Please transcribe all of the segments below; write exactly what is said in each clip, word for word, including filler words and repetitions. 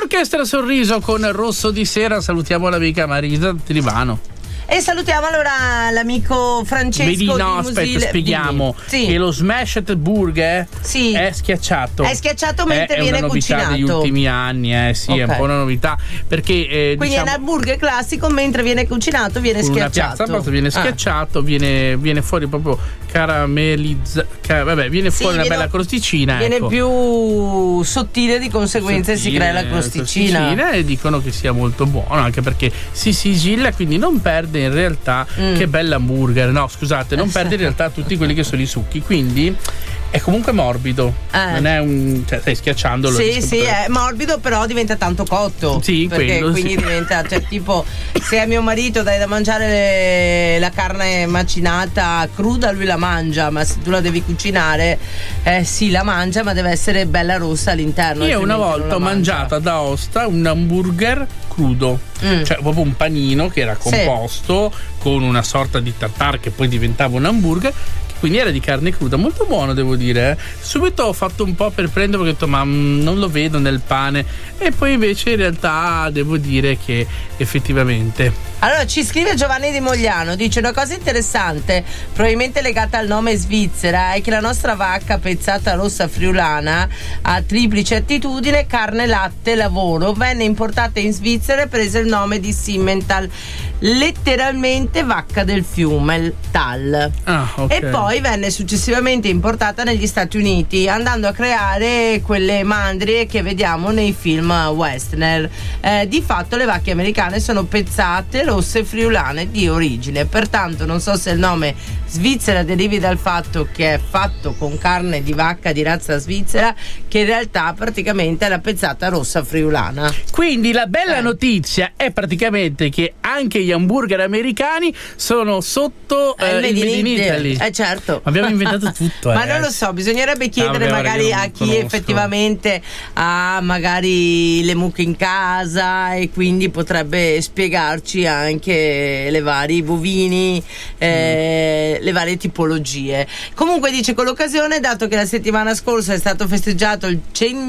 Orchestra Sorriso con Rosso di Sera. Salutiamo l'amica Marisa Trivano. E salutiamo allora l'amico Francesco. Vedi, no, di aspetta, Musile. spieghiamo sì. che lo smashed burger sì. è schiacciato. È schiacciato mentre è, viene cucinato. È una novità cucinato. degli ultimi anni, eh sì, okay. È un po' una novità. Perché eh, quindi diciamo, è un hamburger classico, mentre viene cucinato viene con schiacciato. Una piazza, viene schiacciato, ah. viene, viene fuori proprio caramellizzato. Car- vabbè, viene sì, fuori viene, una bella crosticina. Viene ecco. più sottile, di conseguenza sottile, si crea la crosticina. crosticina. E dicono che sia molto buono, anche perché si sigilla, quindi non perde in realtà. Mm. Che bella hamburger, no scusate, non perde in realtà tutti quelli che sono i succhi, quindi è comunque morbido, eh. non è un, cioè stai schiacciandolo. Sì, sì, è morbido, però diventa tanto cotto. Sì, perché quello, quindi sì. diventa, cioè tipo, se a mio marito dai da mangiare le, la carne macinata cruda, lui la mangia, ma se tu la devi cucinare, eh sì, la mangia, ma deve essere bella rossa all'interno. Io una volta ho mangiato ad Aosta un hamburger crudo, mm. cioè proprio un panino che era composto sì. con una sorta di tartare che poi diventava un hamburger, quindi era di carne cruda, molto buono devo dire. eh. Subito ho fatto un po' per prendere, perché ho detto ma mh, non lo vedo nel pane, e poi invece in realtà devo dire che effettivamente. Allora ci scrive Giovanni di Mogliano, dice una cosa interessante, probabilmente legata al nome Svizzera, è che la nostra vacca pezzata rossa friulana a triplice attitudine, carne, latte, lavoro, venne importata in Svizzera e prese il nome di Simmental, letteralmente vacca del fiume, Tal. Ah, okay. E poi venne successivamente importata negli Stati Uniti, andando a creare quelle mandrie che vediamo nei film western. Eh, di fatto le vacche americane sono pezzate rosse friulane di origine, pertanto non so se il nome Svizzera derivi dal fatto che è fatto con carne di vacca di razza svizzera, che in realtà praticamente è la pezzata rossa friulana. Quindi la bella eh. notizia è praticamente che anche gli hamburger americani sono sotto eh, il Made in Italy. Eh certo. Abbiamo inventato tutto. Ma eh. non lo so, bisognerebbe chiedere ah, magari a chi conosco. effettivamente ha magari le mucche in casa, e quindi potrebbe spiegarci anche le varie bovini, eh, mm. le varie tipologie. Comunque dice, con l'occasione, dato che la settimana scorsa è stato festeggiato il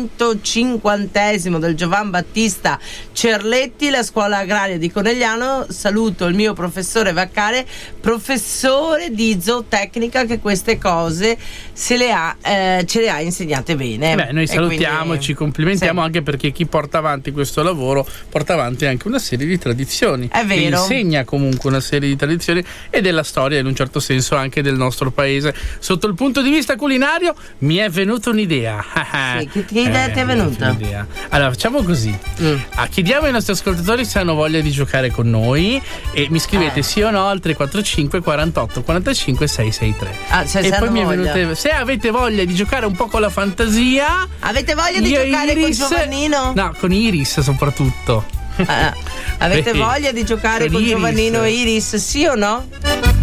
centocinquantesimo del Giovan Battista Cerletti, la scuola agraria di Conegliano, saluto il mio professore Vaccare, professore di zootecnica, che queste cose se le ha, eh, ce le ha insegnate bene. Beh, noi salutiamo, quindi, ci complimentiamo, sì. anche perché chi porta avanti questo lavoro porta avanti anche una serie di tradizioni. È vero. Insegna comunque una serie di tradizioni e della storia, in un certo senso anche del nostro paese. Sotto il punto di vista culinario mi è venuta un'idea. Sì, che, che idea eh, ti è venuta? Allora facciamo così, mm. ah, chiediamo ai nostri ascoltatori se hanno voglia di giocare con noi, e mi scrivete eh. sì o no al tre quattro cinque quarantotto quarantacinque sei sei tre. Ah, cioè, e se poi mi è voglia. venute, se avete voglia di giocare un po' con la fantasia. Avete voglia di giocare Iris, con Giovannino? No, con Iris soprattutto. Ah, avete voglia di giocare con, con Giovannino e Iris, sì o no?